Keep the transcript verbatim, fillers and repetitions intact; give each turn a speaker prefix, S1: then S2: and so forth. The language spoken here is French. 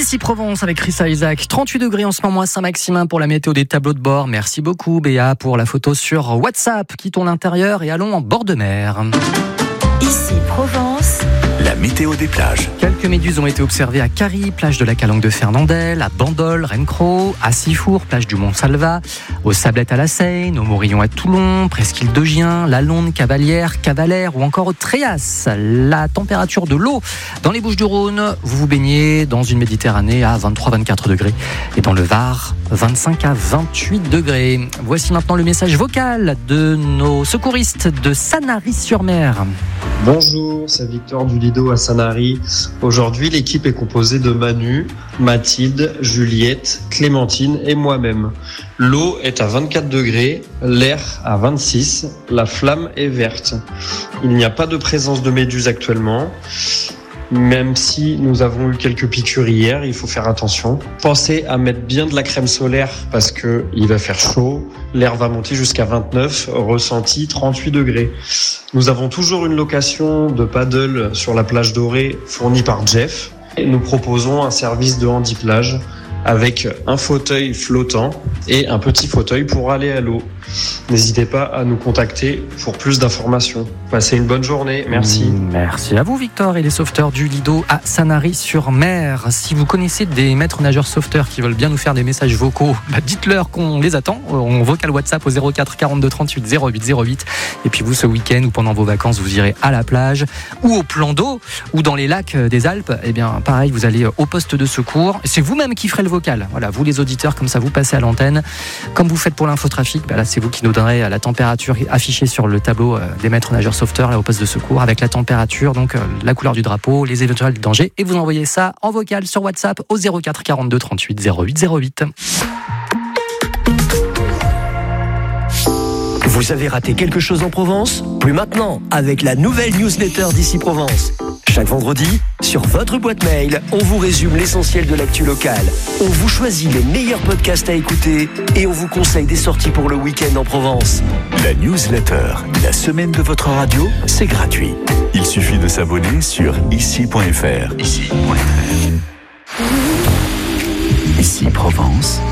S1: Ici Provence avec Chris Isaac, trente-huit degrés en ce moment à Saint-Maximin pour la météo des tableaux de bord. Merci beaucoup Béa pour la photo sur WhatsApp. Quittons l'intérieur et allons en bord de mer.
S2: Ici Provence,
S3: la météo des plages.
S1: Quelques méduses ont été observées à Carry, plage de la Calanque de Fernandel, à Bandol, Rennes-Croix, à Sifour, plage du Mont-Salva, aux Sablettes à la Seine, au Morillon à Toulon, Presqu'île de Gien, La Londe, Cavalière, Cavalère ou encore au Tréas. La température de l'eau dans les Bouches-du-Rhône, vous vous baignez dans une Méditerranée à vingt-trois à vingt-quatre degrés et dans le Var, vingt-cinq à vingt-huit degrés. Voici maintenant le message vocal de nos secouristes de Sanary-sur-Mer.
S4: Bonjour, c'est Victor du Lido à Sanary. Aujourd'hui, l'équipe est composée de Manu, Mathilde, Juliette, Clémentine et moi-même. L'eau est à vingt-quatre degrés, l'air à vingt-six, la flamme est verte. Il n'y a pas de présence de méduses actuellement. Même si nous avons eu quelques piqûres hier, il faut faire attention. Pensez à mettre bien de la crème solaire parce que il va faire chaud. L'air va monter jusqu'à vingt-neuf, ressenti trente-huit degrés. Nous avons toujours une location de paddle sur la plage dorée fournie par Jeff. Et nous proposons un service de handi-plage avec un fauteuil flottant et un petit fauteuil pour aller à l'eau. N'hésitez pas à nous contacter pour plus d'informations. Passez une bonne journée, merci.
S1: Merci à vous Victor et les sauveteurs du Lido à Sanary-sur-Mer. Si vous connaissez des maîtres nageurs sauveteurs qui veulent bien nous faire des messages vocaux, bah dites-leur qu'on les attend. On vocal WhatsApp au zéro quatre quarante-deux trente-huit zéro huit zéro huit. Et puis vous, ce week-end ou pendant vos vacances, vous irez à la plage ou au plan d'eau ou dans les lacs des Alpes. Eh bien pareil, vous allez au poste de secours. C'est vous-même qui ferez le vocal. Voilà, vous les auditeurs, comme ça vous passez à l'antenne. Comme vous faites pour l'infotrafic, bah là c'est vous qui nous donnerez la température affichée sur le tableau des maîtres nageurs sauveteurs là au poste de secours avec la température, donc la couleur du drapeau, les éventuels dangers, et vous envoyez ça en vocal sur WhatsApp au zéro quatre quarante-deux trente-huit zéro huit zéro huit.
S3: Vous avez raté quelque chose en Provence ? Plus maintenant, avec la nouvelle newsletter d'Ici Provence. Chaque vendredi, sur votre boîte mail, on vous résume l'essentiel de l'actu locale. On vous choisit les meilleurs podcasts à écouter et on vous conseille des sorties pour le week-end en Provence. La newsletter, la semaine de votre radio, c'est gratuit. Il suffit de s'abonner sur ici point f r. Ici point f r. Ici Provence.